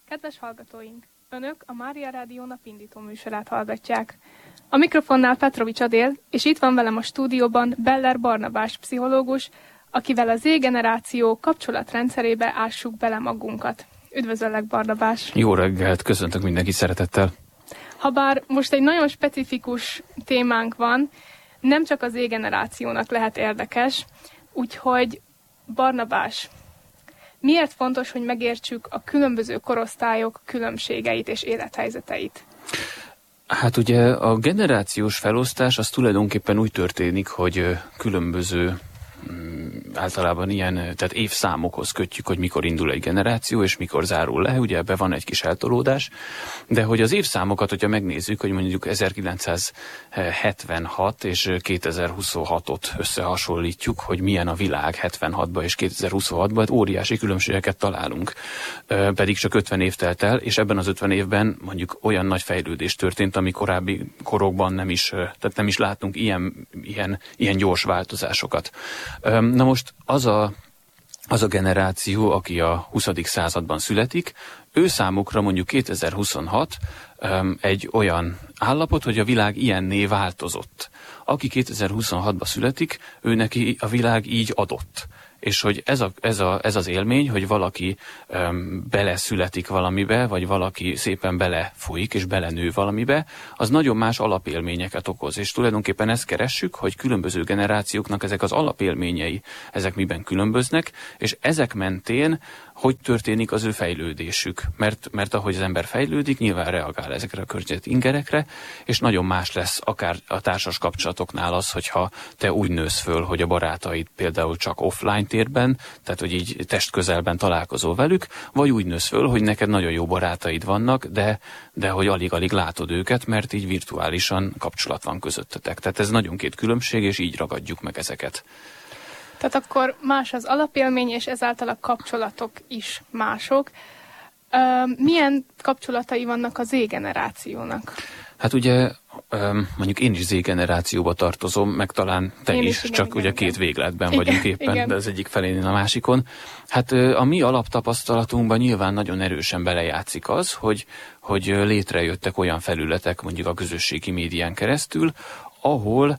Kedves hallgatóink! Önök a Mária Rádió napindító műsorát hallgatják. A mikrofonnál Petrovics Adél, és itt van velem a stúdióban Beller Barnabás pszichológus, akivel a Z-generáció kapcsolatrendszerébe ássuk bele magunkat. Üdvözöllek, Barnabás! Jó reggelt, köszöntök mindenkit szeretettel! Habár most egy nagyon specifikus témánk van, nem csak az Z-generációnak lehet érdekes, úgyhogy Barnabás, miért fontos, hogy megértsük a különböző korosztályok különbségeit és élethelyzeteit? Hát ugye a generációs felosztás az tulajdonképpen úgy történik, hogy különböző általában ilyen, tehát évszámokhoz kötjük, hogy mikor indul egy generáció, és mikor zárul le, ugye ebben van egy kis eltolódás, de hogy az évszámokat, hogyha megnézzük, hogy mondjuk 1976 és 2026-ot összehasonlítjuk, hogy milyen a világ 76-ban és 2026-ban, hát óriási különbségeket találunk. Pedig csak 50 év telt el, és ebben az 50 évben mondjuk olyan nagy fejlődés történt, ami korábbi korokban nem is látunk ilyen gyors változásokat. Na most az a generáció, aki a 20. században születik, ő számukra mondjuk 2026 egy olyan állapot, hogy a világ ilyenné változott. Aki 2026-ban születik, ő neki a világ így adott. És hogy ez az élmény, hogy valaki beleszületik valamibe, vagy valaki szépen belefolyik és belenő valamibe, az nagyon más alapélményeket okoz. És tulajdonképpen ezt keressük, hogy különböző generációknak ezek az alapélményei, ezek miben különböznek, és ezek mentén hogy történik az ő fejlődésük. Mert ahogy az ember fejlődik, nyilván reagál ezekre a környezeti ingerekre, és nagyon más lesz akár a társas kapcsolatoknál az, hogyha te úgy nősz föl, hogy a barátaid például csak offline térben, tehát hogy így testközelben találkozol velük, vagy úgy nősz föl, hogy neked nagyon jó barátaid vannak, de hogy alig-alig látod őket, mert így virtuálisan kapcsolat van közöttetek. Tehát ez nagyon két különbség, és így ragadjuk meg ezeket. Tehát akkor más az alapélmény, és ezáltal a kapcsolatok is mások. Milyen kapcsolatai vannak a Z-generációnak? Hát ugye mondjuk én is Z-generációba tartozom, meg talán te én is, igen, csak igen, ugye igen. két végletben vagyunk éppen, igen. De az egyik felén, a másikon. Hát a mi alaptapasztalatunkban nyilván nagyon erősen belejátszik az, hogy létrejöttek olyan felületek, mondjuk a közösségi médián keresztül, ahol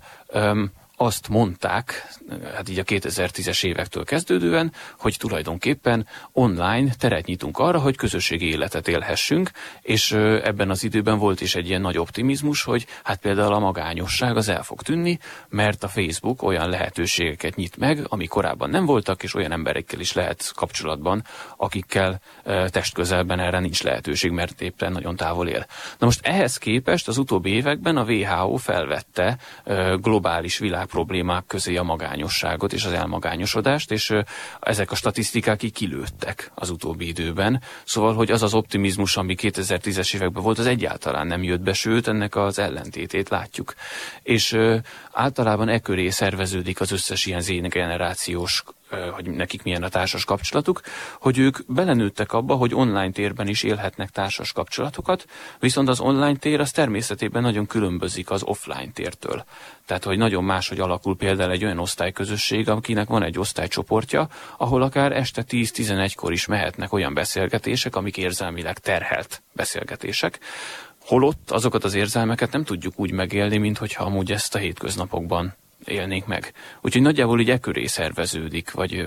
azt mondták, hát így a 2010-es évektől kezdődően, hogy tulajdonképpen online teret nyitunk arra, hogy közösségi életet élhessünk, és ebben az időben volt is egy ilyen nagy optimizmus, hogy hát például a magányosság az el fog tűnni, mert a Facebook olyan lehetőségeket nyit meg, ami korábban nem voltak, és olyan emberekkel is lehet kapcsolatban, akikkel testközelben erre nincs lehetőség, mert éppen nagyon távol él. Na most ehhez képest az utóbbi években a WHO felvette globális világ problémák közé a magányosságot és az elmagányosodást, és ezek a statisztikák így kilőttek az utóbbi időben. Szóval, hogy az az optimizmus, ami 2010-es években volt, az egyáltalán nem jött be, sőt, ennek az ellentétét látjuk. És általában e köré szerveződik az összes ilyen Z-generációs, hogy nekik milyen a társas kapcsolatuk, hogy ők belenőttek abba, hogy online térben is élhetnek társas kapcsolatokat, viszont az online tér az természetében nagyon különbözik az offline tértől. Tehát, hogy nagyon máshogy alakul például egy olyan osztályközösség, akinek van egy osztálycsoportja, ahol akár este 10-11-kor is mehetnek olyan beszélgetések, amik érzelmileg terhelt beszélgetések, holott azokat az érzelmeket nem tudjuk úgy megélni, mint hogyha amúgy ezt a hétköznapokban élnénk meg. Úgyhogy nagyjából így e köré szerveződik, vagy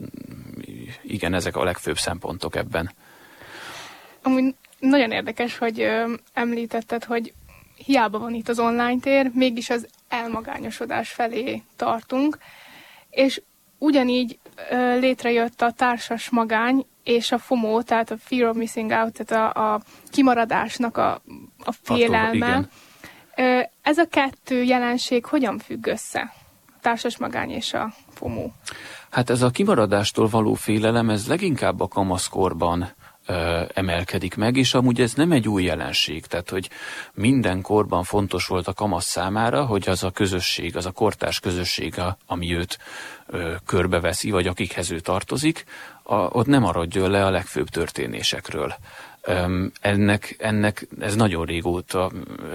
igen, ezek a legfőbb szempontok ebben. Amúgy nagyon érdekes, hogy említetted, hogy hiába van itt az online tér, mégis az elmagányosodás felé tartunk, és ugyanígy létrejött a társas magány és a FOMO, tehát a Fear of Missing Out, tehát a kimaradásnak a félelme. Ez a kettő jelenség hogyan függ össze? A társas magány és a FOMO. Hát ez a kimaradástól való félelem, ez leginkább a kamaszkorban emelkedik meg, és amúgy ez nem egy új jelenség, tehát hogy minden korban fontos volt a kamasz számára, hogy az a közösség, az a kortárs közösség, ami őt körbeveszi, vagy akikhez ő tartozik, ott nem maradjon le a legfőbb történésekről. Ez nagyon régóta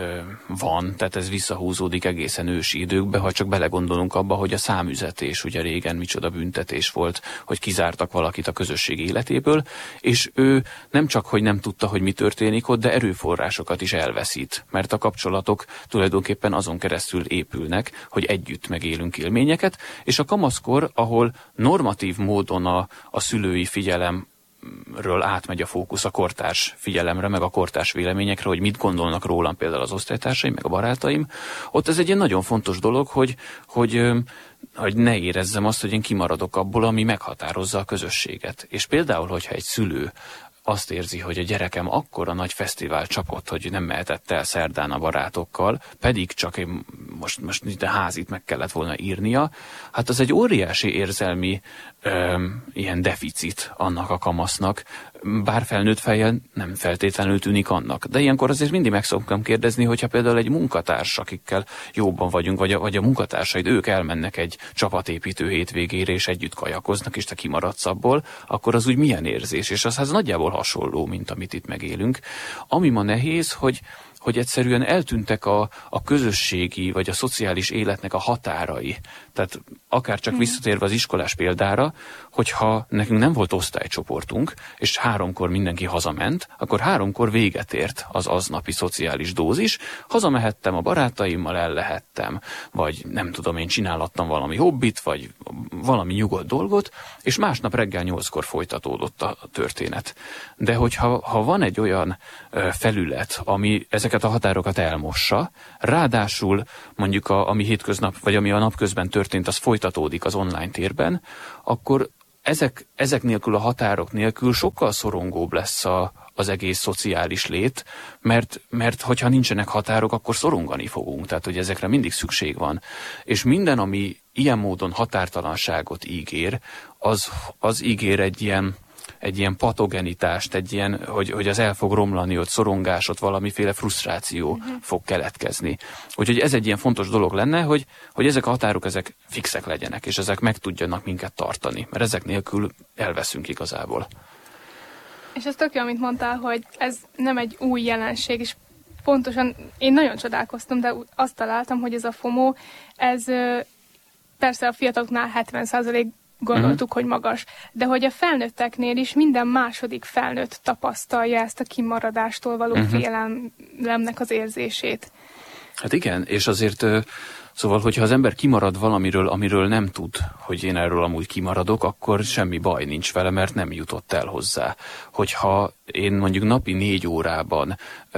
van, tehát ez visszahúzódik egészen ősi időkbe, ha csak belegondolunk abba, hogy a számüzetés ugye régen micsoda büntetés volt, hogy kizártak valakit a közösség életéből, és ő nem csak, hogy nem tudta, hogy mi történik ott, de erőforrásokat is elveszít, mert a kapcsolatok tulajdonképpen azon keresztül épülnek, hogy együtt megélünk élményeket, és a kamaszkor, ahol normatív módon a szülői figyelemről átmegy a fókusz a kortárs figyelemre, meg a kortárs véleményekre, hogy mit gondolnak rólam például az osztálytársaim, meg a barátaim. Ott ez egy ilyen nagyon fontos dolog, hogy ne érezzem azt, hogy én kimaradok abból, ami meghatározza a közösséget. És például, hogyha egy szülő azt érzi, hogy a gyerekem akkora nagy fesztivál csapott, hogy nem mehetett el szerdán a barátokkal, pedig csak most ide házit meg kellett volna írnia, hát az egy óriási érzelmi ilyen deficit annak a kamasznak, bár felnőtt fejjel nem feltétlenül tűnik annak. De ilyenkor azért mindig meg szoktam kérdezni, hogyha például egy munkatárs, akikkel jóban vagyunk, vagy a munkatársaid, ők elmennek egy csapatépítő hétvégére, és együtt kajakoznak, és te kimaradsz abból, akkor az úgy milyen érzés? És az nagyjából hasonló, mint amit itt megélünk. Ami ma nehéz, hogy egyszerűen eltűntek a közösségi vagy a szociális életnek a határai. Tehát akár csak visszatérve az iskolás példára, hogyha nekünk nem volt osztálycsoportunk, és 3-kor mindenki hazament, akkor 3-kor véget ért az aznapi szociális dózis, hazamehettem a barátaimmal, el lehettem, vagy nem tudom, én csinálhattam valami hobbit, vagy valami nyugodt dolgot, és másnap reggel 8-kor folytatódott a történet. De hogyha van egy olyan felület, ami ezeket a határokat elmossa, ráadásul mondjuk ami hétköznap, vagy ami a napközben történt, az folytatódik az online térben, akkor ezek nélkül, a határok nélkül sokkal szorongóbb lesz az egész szociális lét, mert hogyha nincsenek határok, akkor szorongani fogunk, tehát hogy ezekre mindig szükség van. És minden, ami ilyen módon határtalanságot ígér, az ígér egy ilyen patogenitást, egy ilyen, hogy az el fog romlani, ott szorongás, ott valamiféle frusztráció fog keletkezni. Úgyhogy ez egy ilyen fontos dolog lenne, hogy ezek a határok, ezek fixek legyenek, és ezek meg tudjanak minket tartani, mert ezek nélkül elveszünk igazából. És ez tök jó, amit mondtál, hogy ez nem egy új jelenség, és pontosan én nagyon csodálkoztam, de azt találtam, hogy ez a FOMO, ez persze a fiataloknál 70% gondoltuk, hogy magas, de hogy a felnőtteknél is minden második felnőtt tapasztalja ezt a kimaradástól való félelemnek az érzését. Hát igen, és azért szóval, hogyha az ember kimarad valamiről, amiről nem tud, hogy én erről amúgy kimaradok, akkor semmi baj nincs vele, mert nem jutott el hozzá. Hogyha én mondjuk napi 4 órában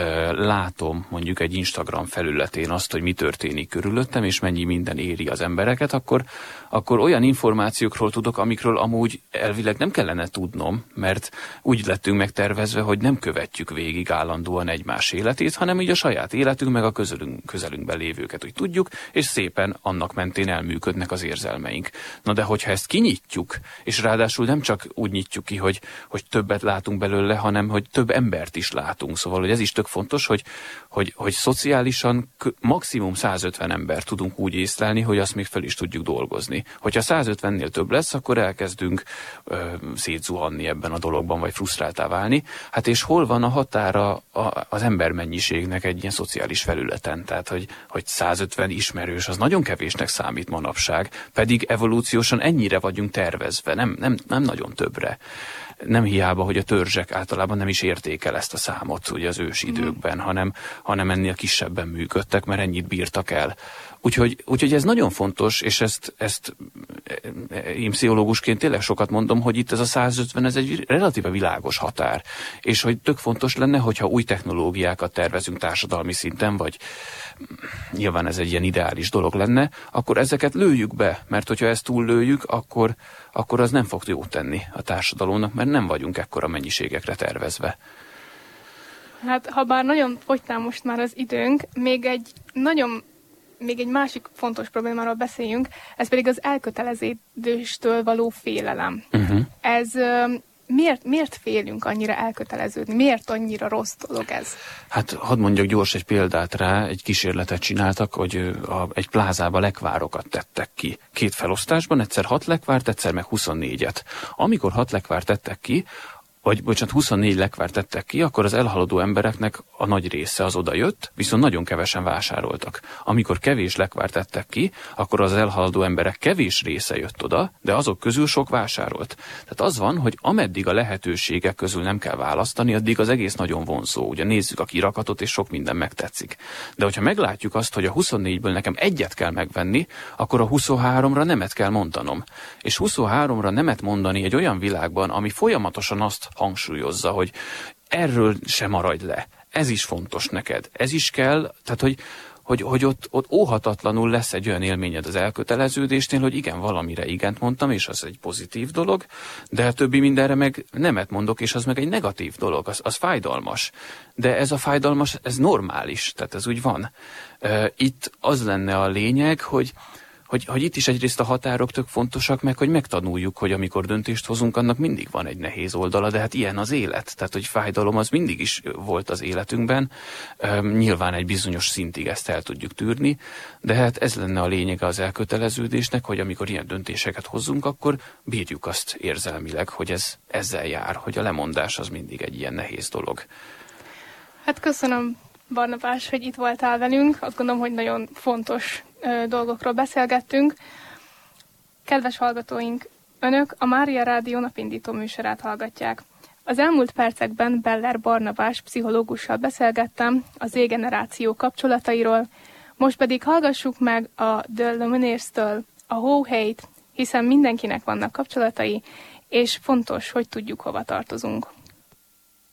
látom mondjuk egy Instagram felületén azt, hogy mi történik körülöttem, és mennyi minden éri az embereket, akkor olyan információkról tudok, amikről amúgy elvileg nem kellene tudnom, mert úgy lettünk megtervezve, hogy nem követjük végig állandóan egymás életét, hanem így a saját életünk, meg a közelünkben lévőket úgy tudjuk, és szépen annak mentén elműködnek az érzelmeink. Na de hogyha ezt kinyitjuk, és ráadásul nem csak úgy nyitjuk ki, hogy többet látunk belőle, hanem hogy több embert is látunk. Szóval, hogy ez is tök fontos, hogy szociálisan maximum 150 embert tudunk úgy észlelni, hogy azt még fel is tudjuk dolgozni. Hogyha 150-nél több lesz, akkor elkezdünk szétzuhanni ebben a dologban, vagy frusztráltá válni. Hát és hol van a határa az embermennyiségnek egy ilyen szociális felületen? Tehát, hogy 150 ismerős, az nagyon kevésnek számít manapság, pedig evolúciósan ennyire vagyunk tervezve, nem nagyon többre. Nem hiába, hogy a törzsek általában nem is érték el ezt a számot ugye az ősi időkben, hanem ennél kisebben működtek, mert ennyit bírtak el. Úgyhogy ez nagyon fontos, és ezt én pszichológusként tényleg sokat mondom, hogy itt ez a 150, ez egy relatíve világos határ. És hogy tök fontos lenne, hogyha új technológiákat tervezünk társadalmi szinten, vagy nyilván ez egy ilyen ideális dolog lenne, akkor ezeket lőjük be, mert hogyha ezt túllőjük, akkor az nem fog jót tenni a társadalomnak, mert nem vagyunk ekkora mennyiségekre tervezve. Hát, ha bár nagyon fogytál most már az időnk, még egy másik fontos problémáról beszéljünk, ez pedig az elköteleződéstől való félelem. Ez miért félünk annyira elköteleződni? Miért annyira rossz dolog ez? Hát hadd mondjak gyors egy példát rá, egy kísérletet csináltak, hogy egy plázába lekvárokat tettek ki. 2 felosztásban, egyszer 6 lekvárt, egyszer meg 24-et. Amikor 6 lekvárt tettek ki, vagy 24 lekvárt tettek ki, akkor az elhaladó embereknek a nagy része az oda jött, viszont nagyon kevesen vásároltak. Amikor kevés lekvárt tettek ki, akkor az elhaladó emberek kevés része jött oda, de azok közül sok vásárolt. Tehát az van, hogy ameddig a lehetőségek közül nem kell választani, addig az egész nagyon vonzó. Ugye nézzük a kirakatot, és sok minden megtetszik. De hogyha meglátjuk azt, hogy a 24-ből nekem egyet kell megvenni, akkor a 23-ra nemet kell mondanom. És 23-ra nemet mondani egy olyan világban, ami folyamatosan azt hangsúlyozza, hogy erről se maradj le, ez is fontos neked, ez is kell, tehát hogy ott óhatatlanul lesz egy olyan élményed az elköteleződésnél, hogy igen, valamire igent mondtam, és az egy pozitív dolog, de a többi mindenre meg nemet mondok, és az meg egy negatív dolog, az fájdalmas. De ez a fájdalmas, ez normális, tehát ez úgy van. Itt az lenne a lényeg, hogy itt is egyrészt a határok tök fontosak, meg hogy megtanuljuk, hogy amikor döntést hozunk, annak mindig van egy nehéz oldala, de hát ilyen az élet. Tehát, hogy fájdalom az mindig is volt az életünkben. Nyilván egy bizonyos szintig ezt el tudjuk tűrni, de hát ez lenne a lényege az elköteleződésnek, hogy amikor ilyen döntéseket hozzunk, akkor bírjuk azt érzelmileg, hogy ez ezzel jár, hogy a lemondás az mindig egy ilyen nehéz dolog. Hát köszönöm, Barnabás, hogy itt voltál velünk. Azt gondolom, hogy nagyon fontos dolgokról beszélgettünk. Kedves hallgatóink, önök a Mária Rádió napindító műsorát hallgatják. Az elmúlt percekben Beller Barnabás pszichológussal beszélgettem a Z-generáció kapcsolatairól, most pedig hallgassuk meg a The Lumineers-től a Who Hate, hiszen mindenkinek vannak kapcsolatai, és fontos, hogy tudjuk, hova tartozunk.